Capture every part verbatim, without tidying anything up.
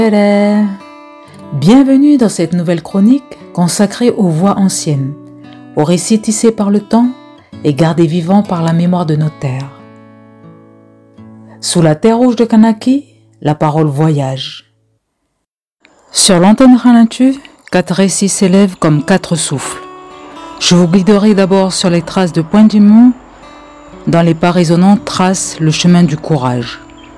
Bienvenue dans cette nouvelle chronique consacrée aux voix anciennes, aux récits tissés par le temps et gardés vivants par la mémoire de nos terres. Sous la terre rouge de Kanaki, la parole voyage. Sur l'antenne Halintu, quatre récits s'élèvent comme quatre souffles. Je vous guiderai d'abord sur les traces de Point d'Imou, dans les pas résonnants tracent le chemin du courage.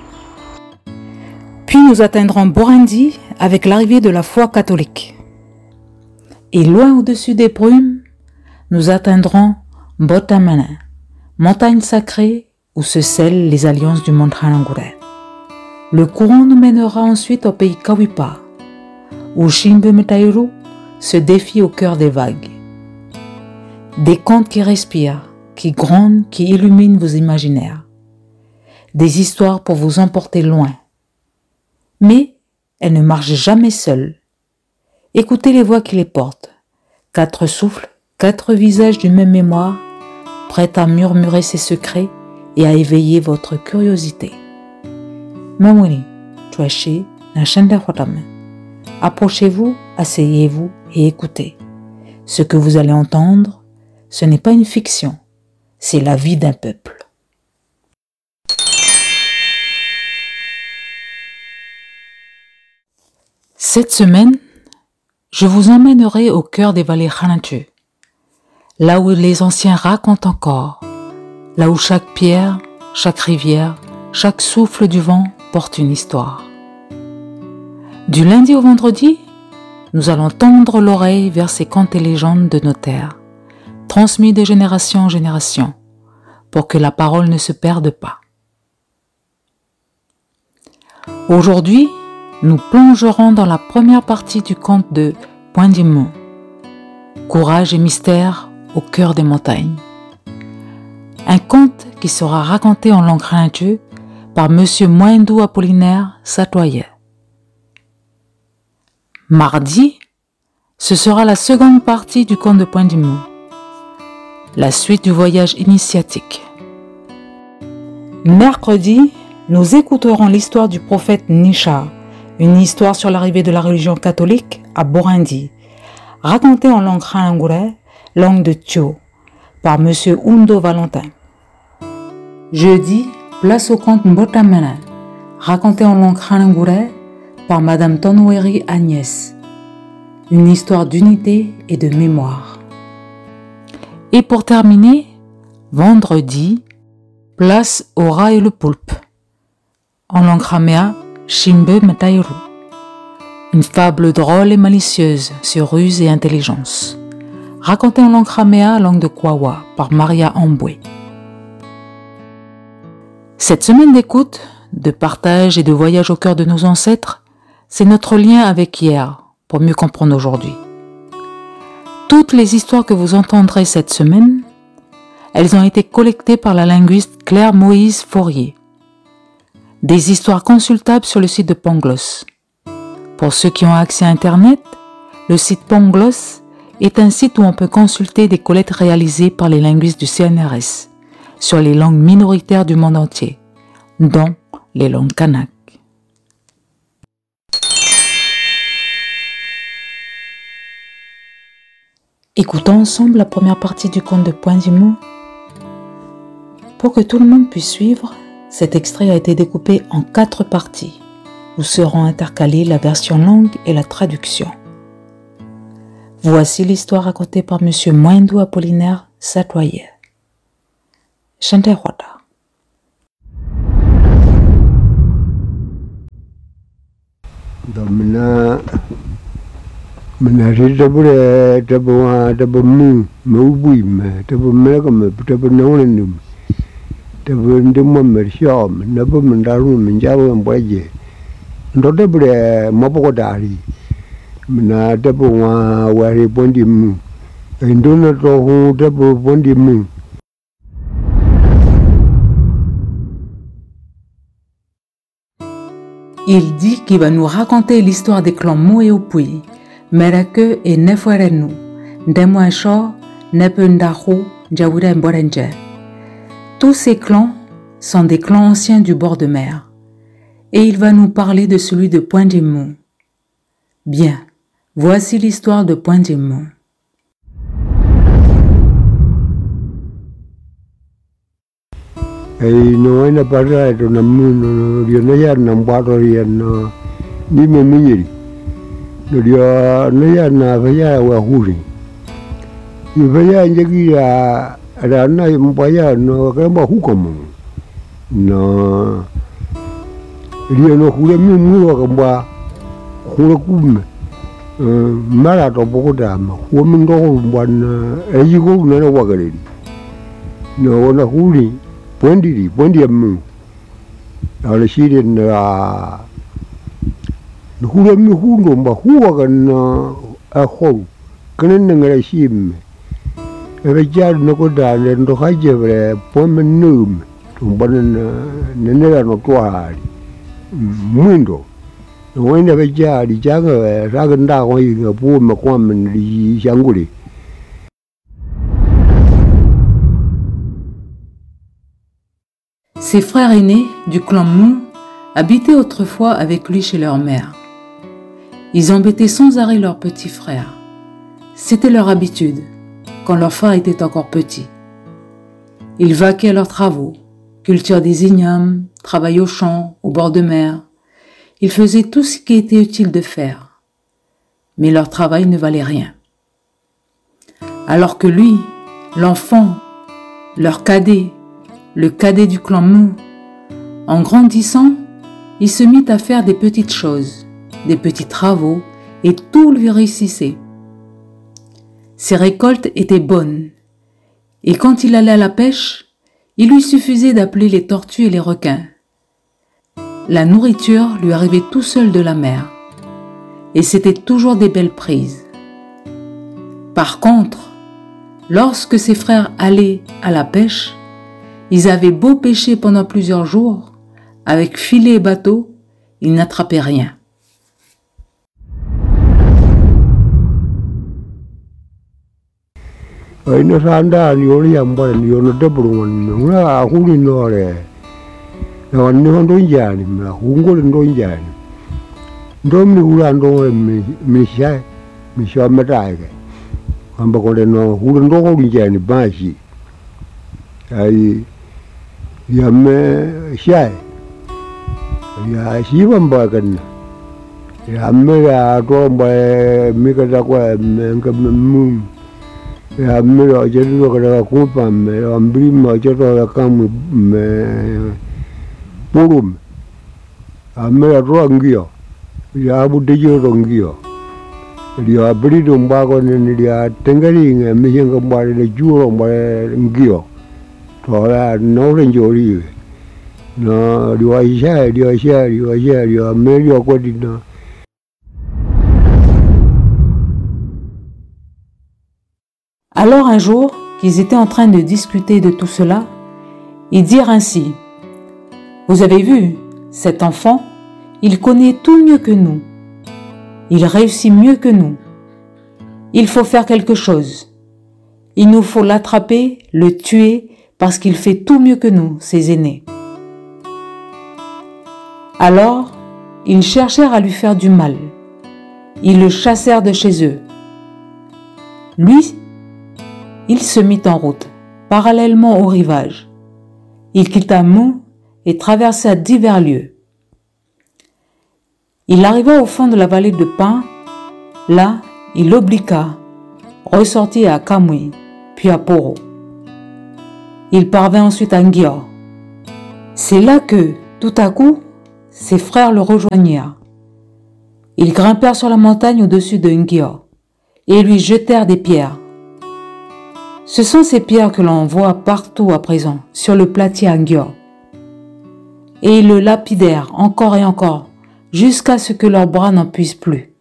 Puis nous atteindrons Borandi avec l'arrivée de la foi catholique. Et loin au-dessus des brumes, nous atteindrons Botamana, montagne sacrée où se scellent les alliances du monde Hanangure. Le courant nous mènera ensuite au pays Kawipa, où Shimbe Metairu se défie au cœur des vagues. Des contes qui respirent, qui grondent, qui illuminent vos imaginaires. Des histoires pour vous emporter loin. Mais elles ne marchent jamais seules. Écoutez les voix qui les portent. Quatre souffles, quatre visages d'une même mémoire, prêts à murmurer ses secrets et à éveiller votre curiosité. Mamuni, Tuashi, Nashanda Hotame. Approchez-vous, asseyez-vous et écoutez. Ce que vous allez entendre, ce n'est pas une fiction, c'est la vie d'un peuple. Cette semaine, je vous emmènerai au cœur des vallées Halintu, là où les anciens racontent encore, là où chaque pierre, chaque rivière, chaque souffle du vent porte une histoire. Du lundi au vendredi, nous allons tendre l'oreille vers ces contes et légendes de nos terres, transmis de génération en génération, pour que la parole ne se perde pas. Aujourd'hui, nous plongerons dans la première partie du conte de Point d'Imou, courage et mystère au cœur des montagnes. Un conte qui sera raconté en langue halintu par Monsieur Moindou Apollinaire Satoye. Mardi, ce sera la seconde partie du conte de Point d'Imou, la suite du voyage initiatique. Mercredi, nous écouterons l'histoire du prophète Nisha, une histoire sur l'arrivée de la religion catholique à Borandi, racontée en langue Hanangure, langue de Tio, par Monsieur Undo Valentin. Jeudi, place au conte Mbotamana, raconté en langue Hanangure par Madame Tonoueri Agnès, une histoire d'unité et de mémoire. Et pour terminer, vendredi, place au rat et le poulpe, en langue ramea, Shimbe Metairu, une fable drôle et malicieuse sur ruse et intelligence, racontée en langue ramea, langue de Kwawa, par Maria Ambwe. Cette semaine d'écoute, de partage et de voyage au cœur de nos ancêtres, c'est notre lien avec hier, pour mieux comprendre aujourd'hui. Toutes les histoires que vous entendrez cette semaine, elles ont été collectées par la linguiste Claire Moïse Fourier. Des histoires consultables sur le site de Pangloss. Pour ceux qui ont accès à Internet, le site Pangloss est un site où on peut consulter des collectes réalisées par les linguistes du C N R S sur les langues minoritaires du monde entier, dont les langues kanak. Écoutons ensemble la première partie du conte de Point d'Imou. Pour que tout le monde puisse suivre, cet extrait a été découpé en quatre parties, où seront intercalées la version longue et la traduction. Voici l'histoire racontée par Monsieur Moindou Apollinaire Satoye. Chante Rwanda. Domina Menari tabure tabuwa tabumu maubi me tabumela comme tabunawnum tabu ndimo mershom nabu mendaru menjawo mbaje ndo tabure maboko dari na tabuwa wari bondimu ndona to tabu bondimu. Il dit qu'il va nous raconter l'histoire des clans Moeopui, Merake et Neferenu, Ndemwansho, Nependahu, Njawira Mborenje. Tous ces clans sont des clans anciens du bord de mer. et il va nous parler de celui de Poindimou. Bien, voici l'histoire de Poindimou. Ei no ina para e tona muno rio na ya na mbaro ria no ni me miri no rio na ya na vaya wa huri i vaya njegi ya ra na mbaya no ka ba hukomo no rio no hure mi mu ka ba hure kume mara to bokoda ma hu mi ndo ban e yigo na wa gari no na huri Pondi, pondi amu. Ala siri na hula mi hulo mba huwa kana aho. Kana ngara sim. Ebe jar no ko da ne ndo haje bre pom num. Tumbana na nera no twali. Mundo. No ina be jar di janga raga nda ko yi pu ma kwa men di janguli. Ses frères aînés du clan Mou habitaient autrefois avec lui chez leur mère. Ils embêtaient sans arrêt leurs petits frères. C'était leur habitude, quand leur frère était encore petit. Ils vaquaient à leurs travaux, culture des ignames, travail au champ, au bord de mer. Ils faisaient tout ce qui était utile de faire. Mais leur travail ne valait rien. Alors que lui, l'enfant, leur cadet, le cadet du clan Mou, en grandissant, il se mit à faire des petites choses, des petits travaux, et tout lui réussissait. Ses récoltes étaient bonnes, et quand il allait à la pêche, il lui suffisait d'appeler les tortues et les requins. La nourriture lui arrivait tout seul de la mer, et c'était toujours des belles prises. Par contre, lorsque ses frères allaient à la pêche, ils avaient beau pêcher pendant plusieurs jours, avec filet et bateau, ils n'attrapaient rien. Ina sanda ni oli amba ni ono debru ni na huli no le. Na ni hondo njani na hungo ndo njani. Ndo mi hula ndo mi mi sha mi sha mataike. Amba ko le no hula ndo huli njani bashi. Ai ya me sha. Ya shi bamba kan. Ya me ya to ba mi ka da kwa me ka mu. Ya me lo je lo ka da ku pa me ambri ma je to la kam me purum. A me ya ro ngio. Ya bu de je ro ngio. Dia beri dong ba ko ni dia tengari nge me yang ka ba de ju ro ba ngio. To la no ren jo ri. No, dia isha, dia isha, dia isha, dia me dia ko di na. Alors un jour, qu'ils étaient en train de discuter de tout cela, ils dirent ainsi: « Vous avez vu, cet enfant, il connaît tout mieux que nous. Il réussit mieux que nous. Il faut faire quelque chose. Il nous faut l'attraper, le tuer, parce qu'il fait tout mieux que nous, ses aînés. » Alors, ils cherchèrent à lui faire du mal. Ils le chassèrent de chez eux. Lui, il se mit en route, parallèlement au rivage. Il quitta Mou et traversa divers lieux. Il arriva au fond de la vallée de Pin. Là, il obliqua, ressortit à Kamui, puis à Poro. Il parvint ensuite à Ngior. C'est là que, tout à coup, ses frères le rejoignirent. Ils grimpèrent sur la montagne au-dessus de Ngior et lui jetèrent des pierres. Ce sont ces pierres que l'on voit partout à présent, sur le platier à Ngior. Et ils le lapidèrent encore et encore, jusqu'à ce que leurs bras n'en puissent plus.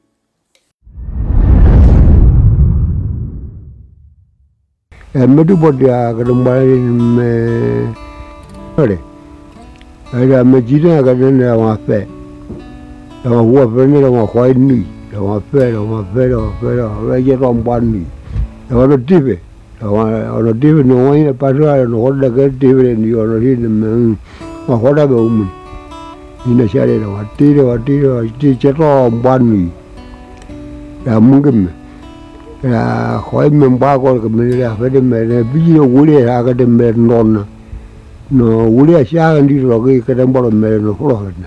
Era me jina ka ne wa fe. La wa fe ne la khoi ni. La wa fe la wa fe la wa fe la wa ye rom ban ni. La wa dive. La wa dive no ina pa ra no da ka dive ni yo ri ne me. Wa ho da be um. ina share la watire watire watire chero mbani la mungem la khoi men ba ko ke me la fa de me ne bi yo wule ha ka de me non no wule sha ndi ro ke ke de bo me no flo na.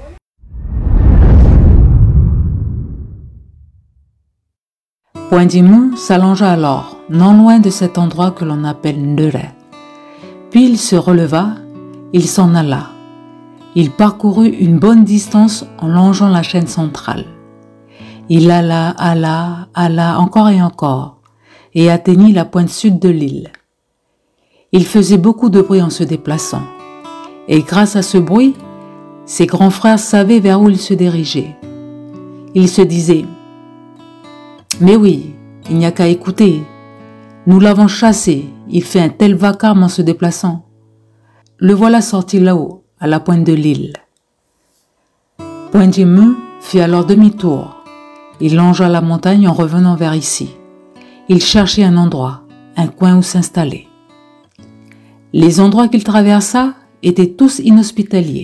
Poindimou s'allongea alors, non loin de cet endroit que l'on appelle Ndere. Puis il se releva, il s'en alla. Il parcourut une bonne distance en longeant la chaîne centrale. Il alla, alla, alla encore et encore, et atteignit la pointe sud de l'île. Il faisait beaucoup de bruit en se déplaçant, et grâce à ce bruit, ses grands frères savaient vers où il se dirigeait. Ils se disaient « Mais oui, il n'y a qu'à écouter. Nous l'avons chassé, il fait un tel vacarme en se déplaçant. Le voilà sorti là-haut, à la pointe de l'île. » Poindimou fit alors demi-tour. Il longea la montagne en revenant vers ici. Il cherchait un endroit, un coin où s'installer. Les endroits qu'il traversa étaient tous inhospitaliers.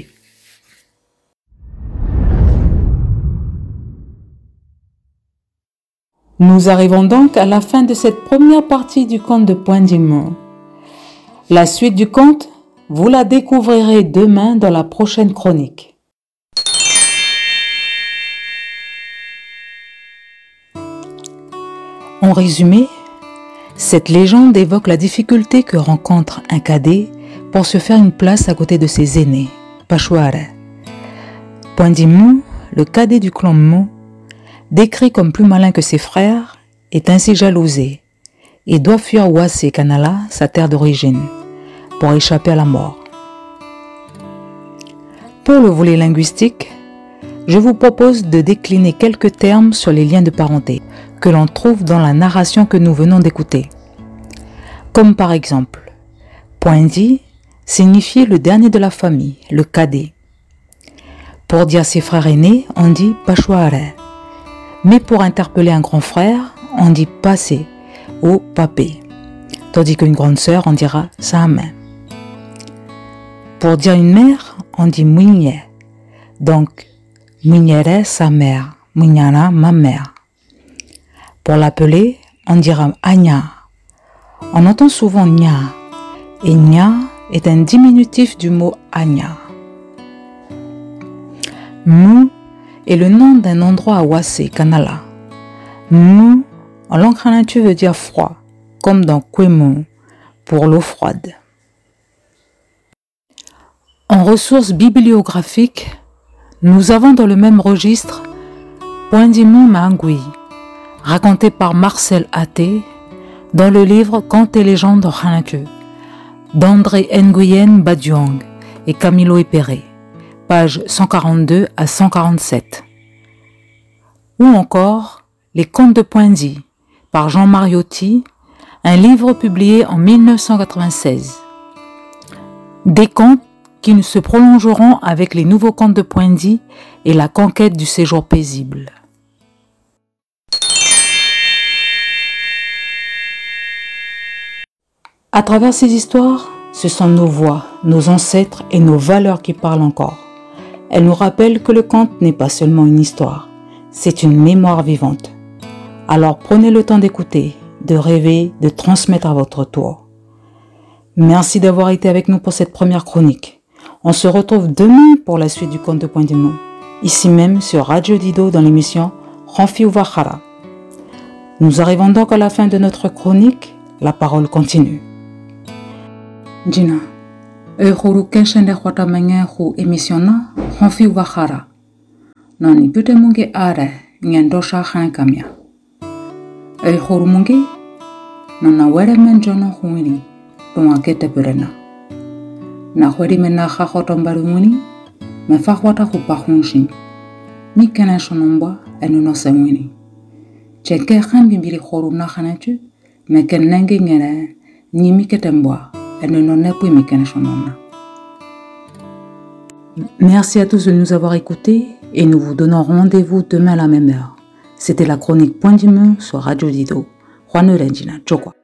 Nous arrivons donc à la fin de cette première partie du conte de Poindimou. La suite du conte, vous la découvrirez demain dans la prochaine chronique. En résumé, cette légende évoque la difficulté que rencontre un cadet pour se faire une place à côté de ses aînés, Pachouara. Poindimou, le cadet du clan Mou, décrit comme plus malin que ses frères, est ainsi jalousé et doit fuir Wassé Kanala, sa terre d'origine, pour échapper à la mort. Pour le volet linguistique, je vous propose de décliner quelques termes sur les liens de parenté que l'on trouve dans la narration que nous venons d'écouter. Comme par exemple, Poindi signifie le dernier de la famille, le cadet. Pour dire ses frères aînés, on dit Pachouara. Mais pour interpeller un grand frère, on dit passé ou papé, tandis qu'une grande sœur, on dira Saame. Pour dire une mère, on dit Mouigné, donc Mouignere, sa mère, Mouignana, ma mère. Pour l'appeler, on dira Agna. On entend souvent Nya, et Nya est un diminutif du mot Agna. Mou est le nom d'un endroit à Wassé, Kanala. Mou, en langue khanatu, veut dire froid, comme dans Kwemou, pour l'eau froide. En ressources bibliographiques, nous avons dans le même registre Poindimou Mangui, raconté par Marcel Athé dans le livre Contes et légendes en khanatu, d'André Nguyen Badiong et Camilo Epéré, pages cent quarante-deux à cent quarante-sept. Ou encore Les Contes de Poindi par Jean Mariotti, un livre publié en mille neuf cent quatre-vingt-seize. Des contes qui se prolongeront avec les nouveaux contes de Poindi et la conquête du séjour paisible. À travers ces histoires, ce sont nos voix, nos ancêtres et nos valeurs qui parlent encore. Elles nous rappellent que le conte n'est pas seulement une histoire, c'est une mémoire vivante. Alors prenez le temps d'écouter, de rêver, de transmettre à votre tour. Merci d'avoir été avec nous pour cette première chronique. On se retrouve demain pour la suite du conte de Poindimou, ici même sur Radio Dido dans l'émission Ranfi Ouvakhara. Nous arrivons donc à la fin de notre chronique, la parole continue. Jina, eukhoru kenshende khwata menge khu émissionna Ranfi Ouvakhara. Nani pute munge are ngendosha khankamia. Eukhoru munge nana were menjono khuni tunga kete perena. Na khweri mena khakhoto mbarumuni me fakhwata khu pakhunshi. Mi kana shonomba enono semwini. Cheke khambi mbiri khoru na khanatu me kenenge ngere nyimi ketembwa. Merci à tous de nous avoir écoutés et nous vous donnons rendez-vous demain à la même heure. C'était la chronique Poindimou sur Radio Dido. Juan Renjina, Chokwa.